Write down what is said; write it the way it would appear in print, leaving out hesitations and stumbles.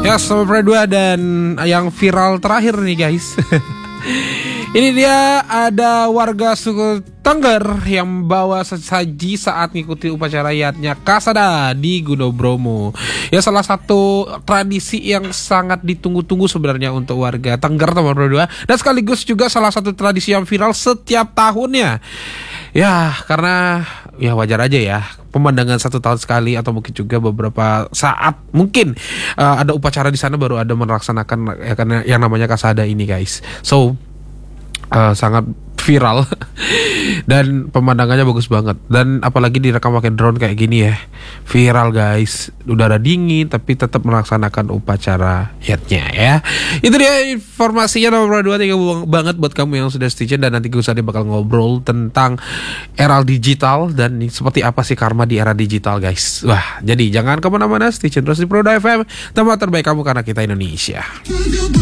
Ya, Sobat Pro 2 dan yang viral terakhir nih guys. Ini dia ada warga suku Tengger yang bawa sesaji saat mengikuti upacara yatnya Kasada di Gunung Bromo. Ya, salah satu tradisi yang sangat ditunggu-tunggu sebenarnya untuk warga Tengger, teman Pro 2, dan sekaligus juga salah satu tradisi yang viral setiap tahunnya. Ya, karena ya wajar aja ya, pemandangan 1 tahun sekali atau mungkin juga beberapa saat mungkin ada upacara di sana baru ada melaksanakan ya, karena yang namanya Kasada ini guys. So sangat viral dan pemandangannya bagus banget, dan apalagi direkam pakai drone kayak gini ya, viral guys. Udara dingin tapi tetap melaksanakan upacara yatnya ya. Itu dia informasinya nomor 2. Thank you banget buat kamu yang sudah stay tune, dan nanti gue bakal ngobrol tentang era digital dan seperti apa sih karma di era digital guys. Wah, jadi jangan kemana-mana, stay tune terus di Pro 2 FM, tempat terbaik kamu karena kita Indonesia.